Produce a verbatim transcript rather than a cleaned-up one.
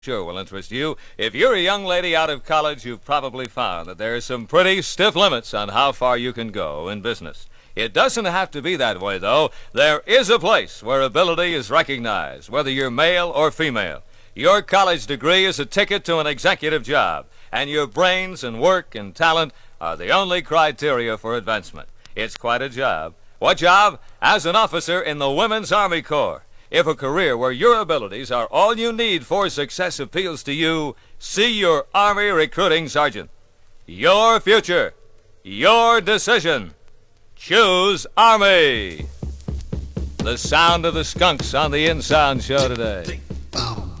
Sure will interest you. If you're a young lady out of college, you've probably found that there are some pretty stiff limits on how far you can go in business. It doesn't have to be that way, though. There is a place where ability is recognized, whether you're male or female. Your college degree is a ticket to an executive job, and your brains and work and talent are the only criteria for advancement. It's quite a job. What job? As an officer in the Women's Army Corps. If a career where your abilities are all you need for success appeals to you, see your Army recruiting sergeant. Your future, your decision. Choose Army. The sound of the skunks on the In Sound Show today.